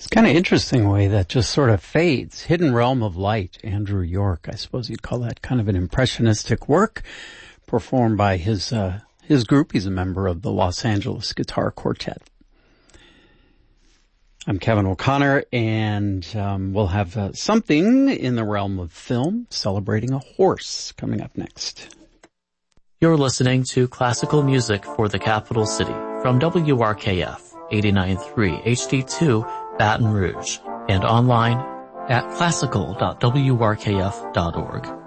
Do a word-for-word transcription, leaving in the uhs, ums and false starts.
It's kind of interesting the way that just sort of fades. Hidden Realm of Light, Andrew York. I suppose you'd call that kind of an impressionistic work performed by his, uh, his group. He's a member of the Los Angeles Guitar Quartet. I'm Kevin O'Connor, and um, we'll have uh, something in the realm of film celebrating a horse coming up next. You're listening to classical music for the capital city from W R K F eighty-nine point three H D two Baton Rouge and online at classical dot w r k f dot org.